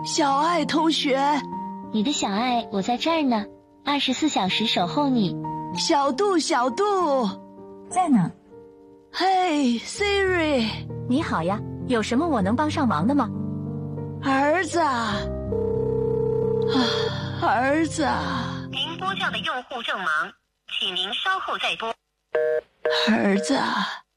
小爱同学， 你的小爱，我在这儿呢，24小时守候你。 小杜， 在呢。 嘿 ，Siri， 你好呀，有什么我能帮上忙的吗？ 儿子，儿子， 您拨叫的用户正忙，请您稍后再拨。 儿子，